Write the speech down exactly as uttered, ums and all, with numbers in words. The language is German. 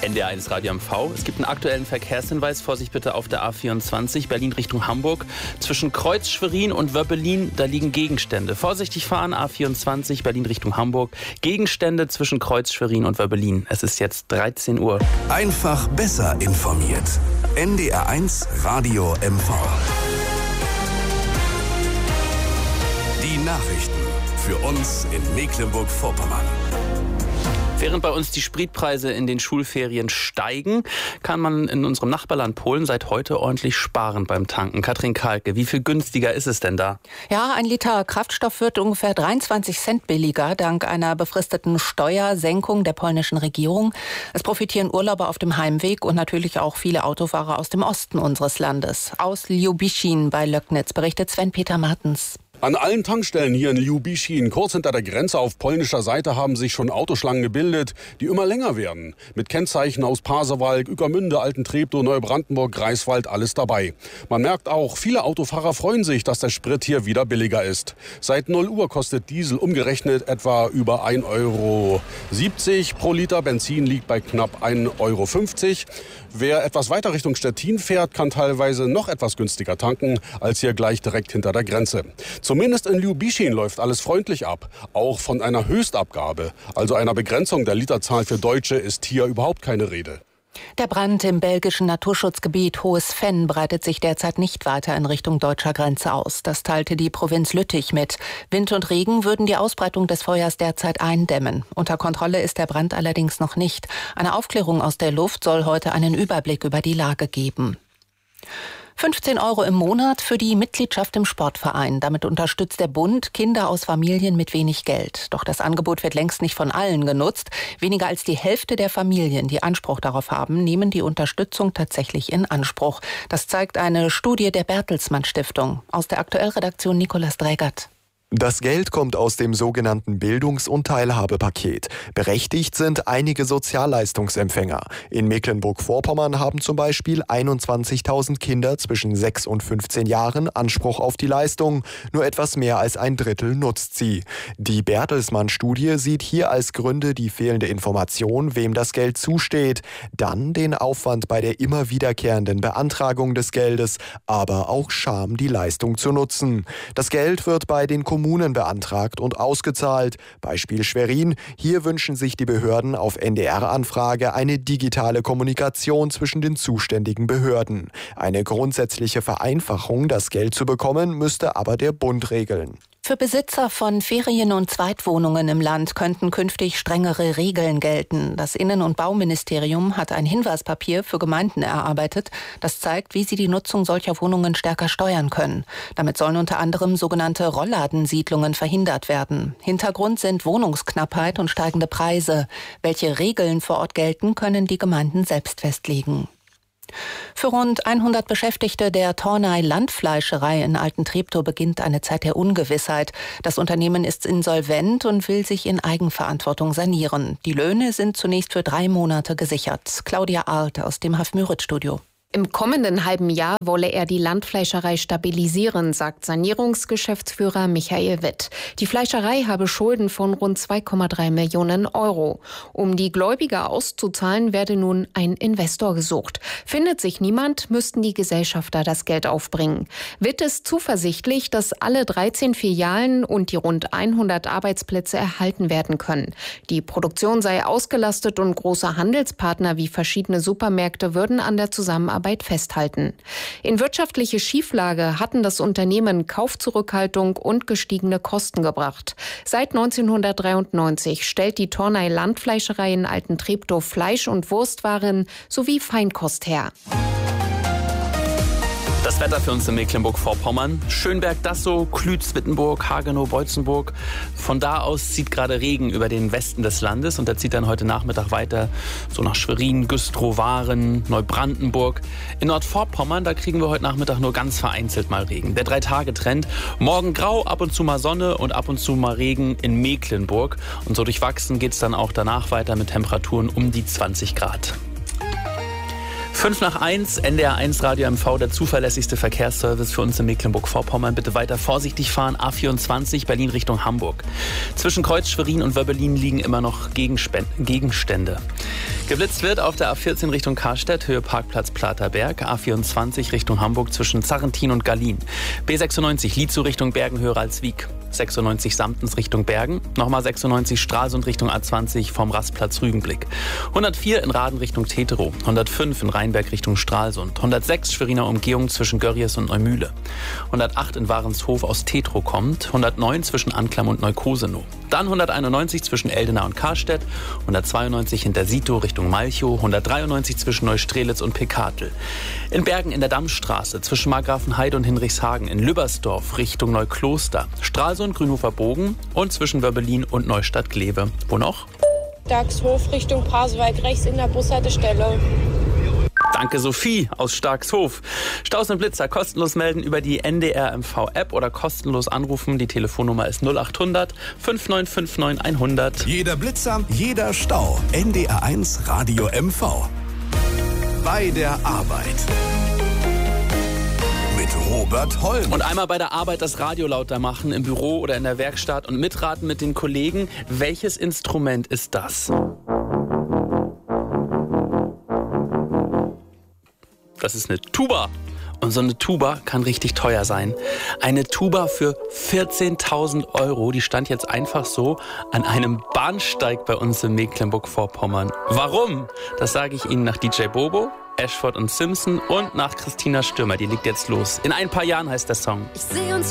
N D R eins Radio M V. Es gibt einen aktuellen Verkehrshinweis. Vorsicht bitte auf der A vierundzwanzig, Berlin Richtung Hamburg. Zwischen Kreuz Schwerin und Wöbbelin, da liegen Gegenstände. Vorsichtig fahren, A vierundzwanzig, Berlin Richtung Hamburg. Gegenstände zwischen Kreuz Schwerin und Wöbbelin. Es ist jetzt dreizehn Uhr. Einfach besser informiert. N D R eins Radio M V. Die Nachrichten für uns in Mecklenburg-Vorpommern. Während bei uns die Spritpreise in den Schulferien steigen, kann man in unserem Nachbarland Polen seit heute ordentlich sparen beim Tanken. Katrin Kalke, wie viel günstiger ist es denn da? Ja, ein Liter Kraftstoff wird ungefähr dreiundzwanzig Cent billiger, dank einer befristeten Steuersenkung der polnischen Regierung. Es profitieren Urlauber auf dem Heimweg und natürlich auch viele Autofahrer aus dem Osten unseres Landes. Aus Ljubiszyn bei Löcknitz berichtet Sven-Peter Martens. An allen Tankstellen hier in Ljubiszyn, kurz hinter der Grenze auf polnischer Seite, haben sich schon Autoschlangen gebildet, die immer länger werden. Mit Kennzeichen aus Pasewalk, Ueckermünde, Altentreptow, Neubrandenburg, Greifswald, alles dabei. Man merkt auch, viele Autofahrer freuen sich, dass der Sprit hier wieder billiger ist. Seit null Uhr kostet Diesel umgerechnet etwa über ein Euro siebzig pro Liter. Benzin liegt bei knapp ein Euro fünfzig. Wer etwas weiter Richtung Stettin fährt, kann teilweise noch etwas günstiger tanken als hier gleich direkt hinter der Grenze. Zumindest in Ljubiszyn läuft alles freundlich ab. Auch von einer Höchstabgabe, also einer Begrenzung der Literzahl für Deutsche, ist hier überhaupt keine Rede. Der Brand im belgischen Naturschutzgebiet Hohes Venn breitet sich derzeit nicht weiter in Richtung deutscher Grenze aus. Das teilte die Provinz Lüttich mit. Wind und Regen würden die Ausbreitung des Feuers derzeit eindämmen. Unter Kontrolle ist der Brand allerdings noch nicht. Eine Aufklärung aus der Luft soll heute einen Überblick über die Lage geben. fünfzehn Euro im Monat für die Mitgliedschaft im Sportverein. Damit unterstützt der Bund Kinder aus Familien mit wenig Geld. Doch das Angebot wird längst nicht von allen genutzt. Weniger als die Hälfte der Familien, die Anspruch darauf haben, nehmen die Unterstützung tatsächlich in Anspruch. Das zeigt eine Studie der Bertelsmann Stiftung. Aus der Aktuellredaktion Nikolaus Drägert. Das Geld kommt aus dem sogenannten Bildungs- und Teilhabepaket. Berechtigt sind einige Sozialleistungsempfänger. In Mecklenburg-Vorpommern haben zum Beispiel einundzwanzigtausend Kinder zwischen sechs und fünfzehn Jahren Anspruch auf die Leistung. Nur etwas mehr als ein Drittel nutzt sie. Die Bertelsmann-Studie sieht hier als Gründe die fehlende Information, wem das Geld zusteht, dann den Aufwand bei der immer wiederkehrenden Beantragung des Geldes, aber auch Scham, die Leistung zu nutzen. Das Geld wird bei den Kommunen Kommunen beantragt und ausgezahlt. Beispiel Schwerin. Hier wünschen sich die Behörden auf N D R-Anfrage eine digitale Kommunikation zwischen den zuständigen Behörden. Eine grundsätzliche Vereinfachung, das Geld zu bekommen, müsste aber der Bund regeln. Für Besitzer von Ferien- und Zweitwohnungen im Land könnten künftig strengere Regeln gelten. Das Innen- und Bauministerium hat ein Hinweispapier für Gemeinden erarbeitet, das zeigt, wie sie die Nutzung solcher Wohnungen stärker steuern können. Damit sollen unter anderem sogenannte Rollladensiedlungen verhindert werden. Hintergrund sind Wohnungsknappheit und steigende Preise. Welche Regeln vor Ort gelten, können die Gemeinden selbst festlegen. Für rund hundert Beschäftigte der Tornay Landfleischerei in Altentreptow beginnt eine Zeit der Ungewissheit. Das Unternehmen ist insolvent und will sich in Eigenverantwortung sanieren. Die Löhne sind zunächst für drei Monate gesichert. Claudia Arlt aus dem Haf-Müritz-Studio. Im kommenden halben Jahr wolle er die Landfleischerei stabilisieren, sagt Sanierungsgeschäftsführer Michael Witt. Die Fleischerei habe Schulden von rund zwei Komma drei Millionen Euro. Um die Gläubiger auszuzahlen, werde nun ein Investor gesucht. Findet sich niemand, müssten die Gesellschafter das Geld aufbringen. Witt ist zuversichtlich, dass alle dreizehn Filialen und die rund hundert Arbeitsplätze erhalten werden können. Die Produktion sei ausgelastet und große Handelspartner wie verschiedene Supermärkte würden an der Zusammenarbeit festhalten. In wirtschaftliche Schieflage hatten das Unternehmen Kaufzurückhaltung und gestiegene Kosten gebracht. Seit neunzehnhundertdreiundneunzig stellt die Tornay Landfleischerei in Altentreptow Fleisch- und Wurstwaren sowie Feinkost her. Das Wetter für uns in Mecklenburg-Vorpommern. Schönberg-Dassow, Klütz, Wittenburg, Hagenow, Beutzenburg. Von da aus zieht gerade Regen über den Westen des Landes und der zieht dann heute Nachmittag weiter so nach Schwerin, Güstrow, Waren, Neubrandenburg. In Nordvorpommern, da kriegen wir heute Nachmittag nur ganz vereinzelt mal Regen. Der Drei-Tage-Trend. Morgen grau, ab und zu mal Sonne und ab und zu mal Regen in Mecklenburg. Und so durchwachsen geht es dann auch danach weiter mit Temperaturen um die zwanzig Grad. fünf nach eins, N D R eins Radio M V, der zuverlässigste Verkehrsservice für uns in Mecklenburg-Vorpommern. Bitte weiter vorsichtig fahren. A vierundzwanzig, Berlin Richtung Hamburg. Zwischen Kreuz Schwerin und Wöbbelin liegen immer noch Gegenspän- Gegenstände. Geblitzt wird auf der A vierzehn Richtung Karstedt, Höhe Parkplatz Platerberg, A vierundzwanzig Richtung Hamburg zwischen Zarrentin und Gallien, B sechsundneunzig Lietzow Richtung Bergen, Höhe Ralswiek, sechsundneunzig Samtens Richtung Bergen, nochmal sechsundneunzig Stralsund Richtung A zwanzig vom Rastplatz Rügenblick, hundertvier in Raden Richtung Teterow, hundertfünf in Rheinberg Richtung Stralsund, hundertsechs Schweriner Umgehung zwischen Görries und Neumühle, hundertacht in Warenshof aus Tetrow kommt, hundertneun zwischen Anklam und Neukosenow, dann hunderteinundneunzig zwischen Eldena und Karstedt, hundertzweiundneunzig hinter Sito Richtung Malchow, hundertdreiundneunzig zwischen Neustrelitz und Pekatel. In Bergen in der Dammstraße zwischen Margrafenheide und Hinrichshagen, in Lübbersdorf Richtung Neukloster, Stralsund, Grünhofer Bogen und zwischen Wörbelin und Neustadt-Glewe. Wo noch? Starkshof Richtung Pasewalk, rechts in der Bushaltestelle. Danke Sophie aus Starkshof. Staus und Blitzer kostenlos melden über die N D R M V-App oder kostenlos anrufen. Die Telefonnummer ist null achthundert fünf neun fünf neun hundert. Jeder Blitzer, jeder Stau. N D R eins Radio M V. Bei der Arbeit. Mit Robert Holm. Und einmal bei der Arbeit das Radio lauter machen, im Büro oder in der Werkstatt und mitraten mit den Kollegen. Welches Instrument ist das? Das ist eine Tuba. Und so eine Tuba kann richtig teuer sein. Eine Tuba für vierzehntausend Euro, die stand jetzt einfach so an einem Bahnsteig bei uns in Mecklenburg-Vorpommern. Warum? Das sage ich Ihnen nach D J Bobo, Ashford und Simpson und nach Christina Stürmer. Die legt jetzt los. In ein paar Jahren heißt der Song. Ich seh uns